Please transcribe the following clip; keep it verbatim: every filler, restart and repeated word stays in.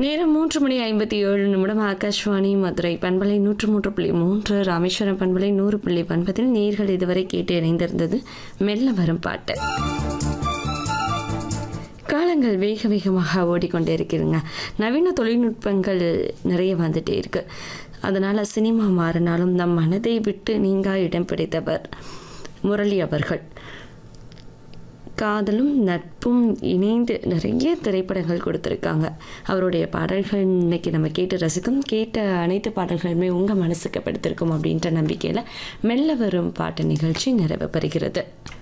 நேரம் மூன்று மணி ஐம்பத்தி ஏழு நிமிடம். ஆகாஷ்வாணி மதுரை பண்பலை நூற்று மூன்று புள்ளி மூன்று, ராமேஸ்வரம் பண்பலை நூறு புள்ளி ஒன்பதில் நேர்கள் இதுவரை கேட்டு இணைந்திருந்தது மெல்ல வரும் பாட்டு. காலங்கள் வேக வேகமாக ஓடிக்கொண்டே இருக்கிறதுங்க. நவீன தொழில்நுட்பங்கள் நிறைய வந்துட்டே இருக்கு. அதனால சினிமா மாறினாலும் நம் மனதை விட்டு நீங்கா இடம் பிடித்தவர் முரளி அவர்கள். காதலும் நட்பும் இணைந்து நிறைய திரைப்படங்கள் கொடுத்துருக்காங்க. அவருடைய பாடல்கள் இன்னைக்கு நம்ம கேட்டு ரசிக்கும். கேட்ட அனைத்து பாடல்களுமே உங்கள் மனசுக்கு படுத்திருக்கும் அப்படின்ற நம்பிக்கையில் மெல்ல வரும் பாட்டு நிகழ்ச்சி நிறைவு பெறுகிறது.